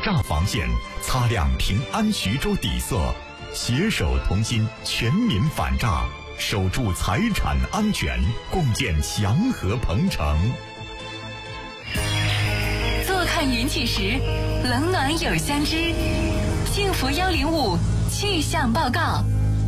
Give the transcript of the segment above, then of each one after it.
诈防线，擦亮平安徐州底色，携手同心，全民反诈，守住财产安全，共建祥和鹏城。 坐看云起时，冷暖有相知。幸福105气象报告。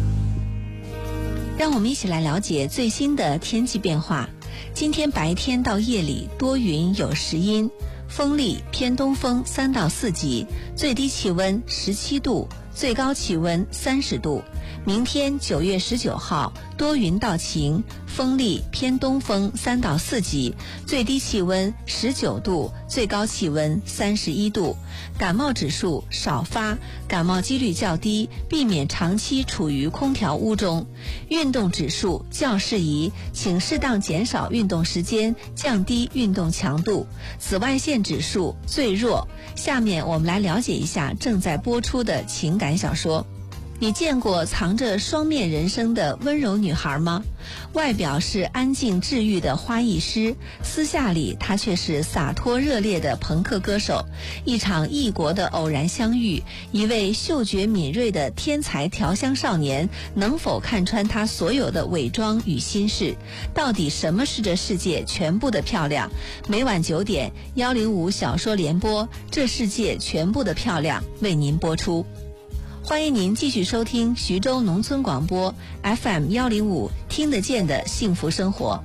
让我们一起来了解最新的天气变化。今天白天到夜里多云有时阴，风力偏东风3到4级，最低气温17度，最高气温30度。明天9月19号多云到晴，风力偏东风3到4级，最低气温19度，最高气温31度。感冒指数少发，感冒几率较低，避免长期处于空调屋中。运动指数较适宜，请适当减少运动时间，降低运动强度。紫外线指数最弱。下面我们来了解一下正在播出的情感小说。你见过藏着双面人生的温柔女孩吗？外表是安静治愈的花艺师，私下里她却是洒脱热烈的朋克歌手。一场异国的偶然相遇，一位嗅觉敏锐的天才调香少年，能否看穿她所有的伪装与心事？到底什么是这世界全部的漂亮？每晚9点，105小说联播，这世界全部的漂亮为您播出。欢迎您继续收听徐州农村广播 FM 105，听得见的幸福生活。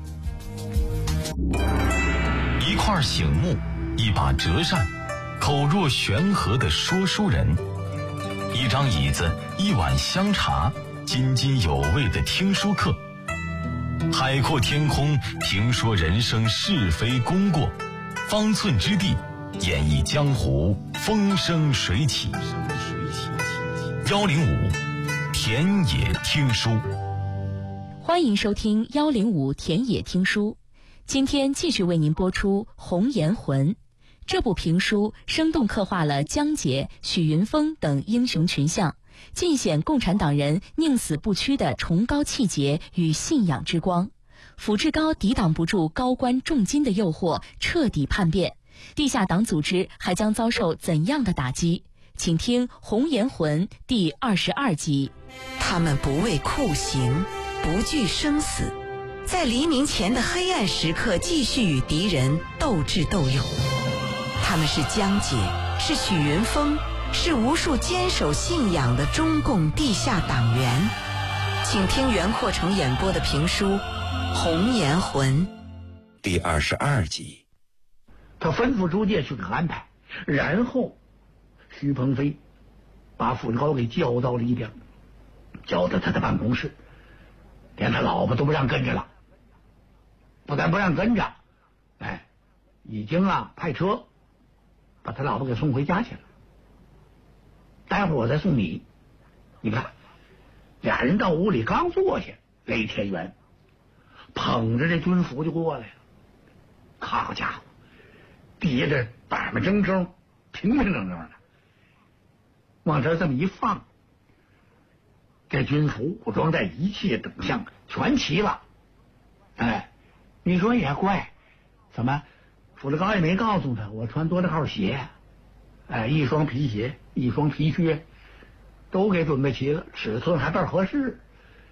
一块醒目，一把折扇，口若悬河的说书人，一张椅子，一碗香茶，津津有味的听书课。海阔天空，评说人生是非功过，方寸之地，演绎江湖风生水起。105田野听书， 欢迎收听105田野听书。今天继续为您播出《红颜魂》这部评书，生动刻画了江姐、许云峰等英雄群像，尽显共产党人宁死不屈的崇高气节与信仰之光。傅志高抵挡不住高官重金的诱惑，彻底叛变，地下党组织还将遭受怎样的打击？请听《红颜魂》第22集。 他们不畏酷刑，不惧生死，在黎明前的黑暗时刻继续与敌人斗智斗勇。他们是江姐，是许云峰，是无数坚守信仰的中共地下党员。请听袁阔成演播的评书《红颜魂》 第22集。 他吩咐朱介去给安排，然后徐鹏飞把傅志高给叫到了一边，叫到他的办公室，连他老婆都不让跟着了。不但不让跟着，已经派车把他老婆给送回家去了。待会儿我再送你。你看，俩人到屋里刚坐下，雷天元捧着这军服就过来了。好家伙，叠着板板正正、平平整整的，往这么一放，这军服、武装带一切等项全齐了。你说也怪，怎么傅志高也没告诉他我穿多少号鞋，一双皮鞋，一双皮靴，都给准备齐了，尺寸还倍合适。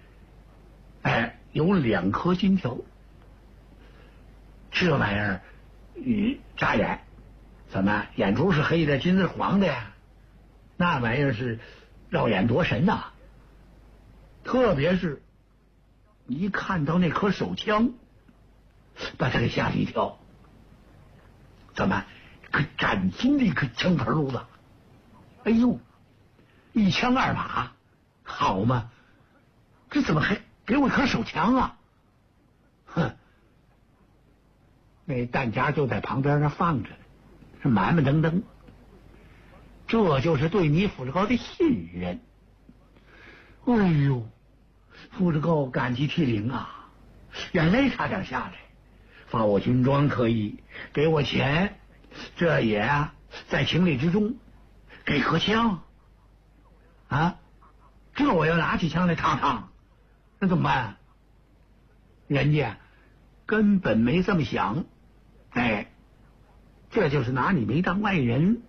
有2颗金条，这玩意儿扎眼，怎么眼珠是黑的，金子是黄的呀？那玩意儿是绕眼夺神呐！特别是一看到那颗手枪，把他给吓了一跳。怎么可崭新的一颗枪盆炉子？哎呦，一枪2把，好嘛！这怎么还给我一颗手枪啊？哼！那弹夹就在旁边那放着，是满满登登。这就是对你傅志高的信任。哎呦，傅志高感激涕零啊，眼泪差点下来。发我军装可以，给我钱，这也在情理之中。给颗枪这我要拿起枪来烫烫，那怎么办？人家根本没这么想。这就是拿你没当外人。